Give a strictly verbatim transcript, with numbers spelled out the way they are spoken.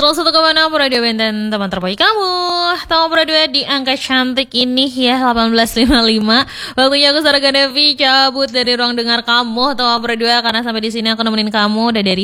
satu koma enam Radio Benten, teman terbaik kamu. Tamu berdua di angka cantik ini ya, delapan belas lima puluh lima. Waktunya aku Sarah Ganevi cabut dari ruang dengar kamu, tamu berdua, karena sampai di sini aku nemenin kamu udah dari